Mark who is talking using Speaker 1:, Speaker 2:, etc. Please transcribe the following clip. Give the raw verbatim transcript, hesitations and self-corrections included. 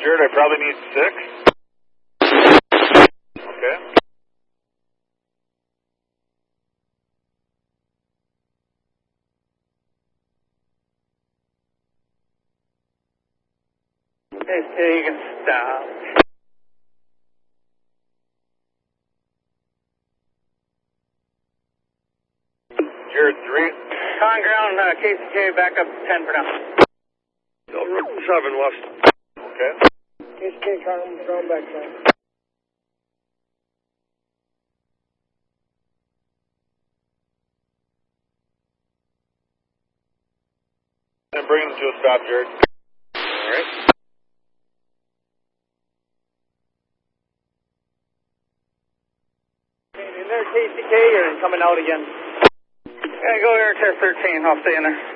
Speaker 1: Jared, I probably need six. Okay.
Speaker 2: Okay, you can stop.
Speaker 1: Jared, three.
Speaker 2: On ground, uh, K C K, back up ten for now.
Speaker 1: seven west. Okay.
Speaker 2: K C K, ground back ten.
Speaker 1: And bring them to a stop, Jared.
Speaker 2: All right. In there, K C K, or coming out again? Yeah, go air test thirteen. I'll stay in there.